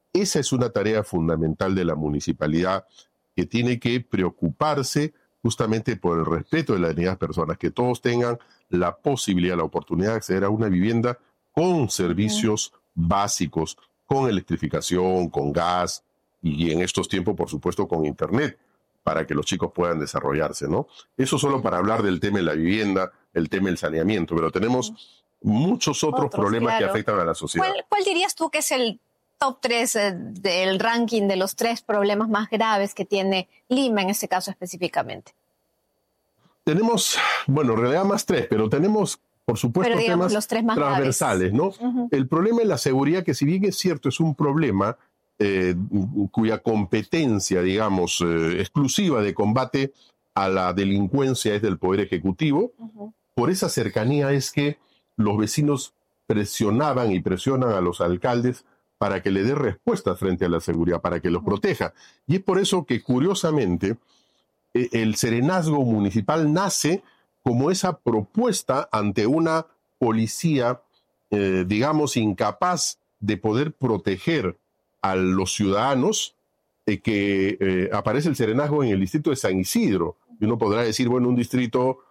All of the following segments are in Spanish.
esa es una tarea fundamental de la municipalidad que tiene que preocuparse justamente por el respeto de la dignidad de las personas, que todos tengan la posibilidad, la oportunidad de acceder a una vivienda con servicios básicos, con electrificación, con gas y en estos tiempos, por supuesto, con internet, para que los chicos puedan desarrollarse, ¿no? Eso solo para hablar del tema de la vivienda, el tema del saneamiento, pero tenemos muchos otros problemas que afectan a la sociedad. ¿Cuál dirías tú que es el top 3 del ranking de los 3 problemas más graves que tiene Lima en este caso específicamente? Tenemos, bueno, en realidad más 3, pero tenemos, por supuesto, temas los 3 más transversales, graves, ¿no? El problema de la seguridad, que si bien es cierto, es un problema cuya competencia, digamos, exclusiva de combate a la delincuencia es del Poder Ejecutivo, por esa cercanía es que los vecinos presionaban y presionan a los alcaldes para que le dé respuesta frente a la seguridad, para que los proteja. Y es por eso que, curiosamente, el serenazgo municipal nace como esa propuesta ante una policía, digamos, incapaz de poder proteger a los ciudadanos, que aparece el serenazgo en el distrito de San Isidro. Y uno podrá decir, bueno, un distrito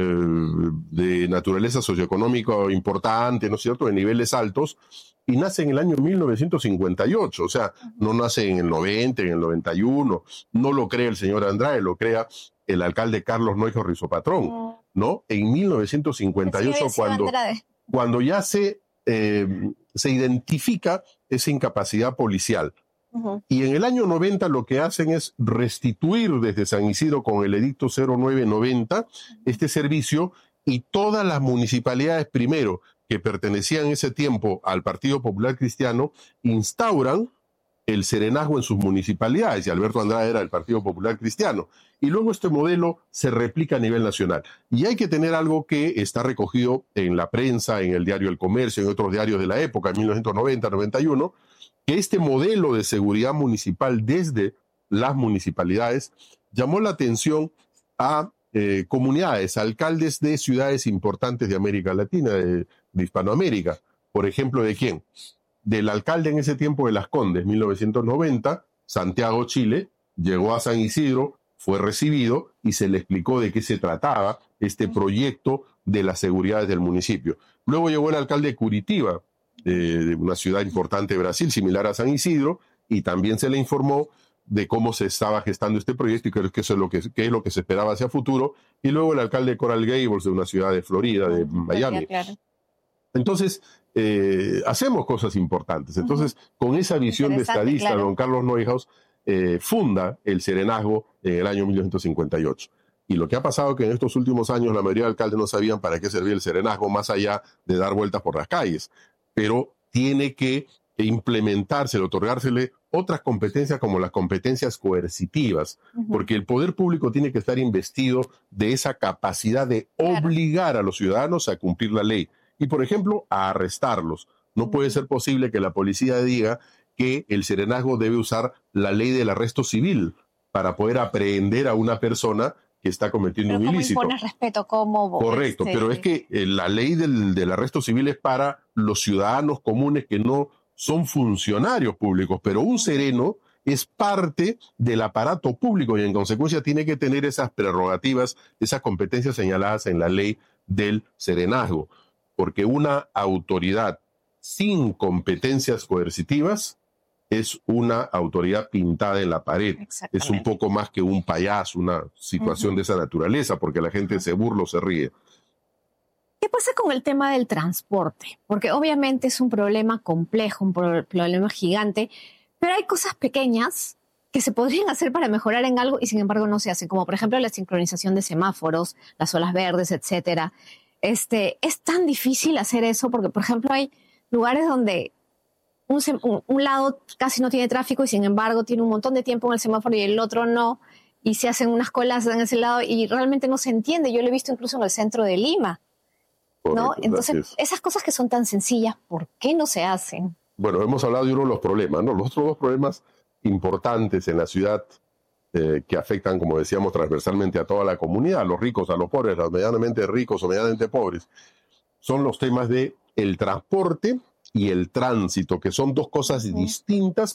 de naturaleza socioeconómica importante, ¿no es cierto?, de niveles altos, y nace en el año 1958, o sea, no nace en el 90, en el 91, no lo crea el señor Andrade, lo crea el alcalde Carlos Noyjo Rizopatrón, ¿no? En 1958, cuando ya se identifica esa incapacidad policial. Y en el año 90 lo que hacen es restituir desde San Isidro con el edicto 0990 este servicio, y todas las municipalidades, primero, que pertenecían en ese tiempo al Partido Popular Cristiano, instauran el serenazgo en sus municipalidades, y Alberto Andrade era del Partido Popular Cristiano. Y luego este modelo se replica a nivel nacional. Y hay que tener algo que está recogido en la prensa, en el diario El Comercio, en otros diarios de la época, en 1990-91, que este modelo de seguridad municipal desde las municipalidades llamó la atención a comunidades, alcaldes de ciudades importantes de América Latina, de Hispanoamérica. Por ejemplo, ¿de quién? Del alcalde en ese tiempo de Las Condes, 1990, Santiago Chile, llegó a San Isidro, fue recibido y se le explicó de qué se trataba este proyecto de las seguridades del municipio. Luego llegó el alcalde de Curitiba, de una ciudad importante de Brasil, similar a San Isidro, y también se le informó de cómo se estaba gestando este proyecto y creo que eso es lo que se esperaba hacia futuro. Y luego el alcalde de Coral Gables, de una ciudad de Florida, de Miami. Claro. Entonces, hacemos cosas importantes. Entonces, con esa visión de estadista, claro, don Carlos Neuhaus funda el serenazgo en el año 1958. Y lo que ha pasado es que en estos últimos años la mayoría de alcaldes no sabían para qué servía el serenazgo, más allá de dar vueltas por las calles. Pero tiene que implementarse, otorgársele otras competencias como las competencias coercitivas, porque el poder público tiene que estar investido de esa capacidad de obligar a los ciudadanos a cumplir la ley y, por ejemplo, a arrestarlos. No puede ser posible que la policía diga que el serenazgo debe usar la ley del arresto civil para poder aprehender a una persona que está cometiendo un ilícito. ¿Cómo impone respeto? ¿Cómo? Correcto, pero es que la ley del arresto civil es para los ciudadanos comunes que no son funcionarios públicos, pero un sereno es parte del aparato público y en consecuencia tiene que tener esas prerrogativas, esas competencias señaladas en la ley del serenazgo, porque una autoridad sin competencias coercitivas es una autoridad pintada en la pared. Es un poco más que un payaso, una situación de esa naturaleza, porque la gente se burla o se ríe. ¿Qué pasa con el tema del transporte? Porque obviamente es un problema complejo, un problema gigante, pero hay cosas pequeñas que se podrían hacer para mejorar en algo y sin embargo no se hacen, como por ejemplo la sincronización de semáforos, las olas verdes, etcétera. Es tan difícil hacer eso porque, por ejemplo, hay lugares donde un lado casi no tiene tráfico y sin embargo tiene un montón de tiempo en el semáforo y el otro no, y se hacen unas colas en ese lado y realmente no se entiende. Yo lo he visto incluso en el centro de Lima, ¿no? Entonces, esas cosas que son tan sencillas, ¿por qué no se hacen? Bueno, hemos hablado de uno de los problemas, ¿no? Los otros dos problemas importantes en la ciudad que afectan, como decíamos, transversalmente a toda la comunidad, a los ricos, a los pobres, a los medianamente ricos o medianamente pobres, son los temas de el transporte y el tránsito, que son dos cosas distintas,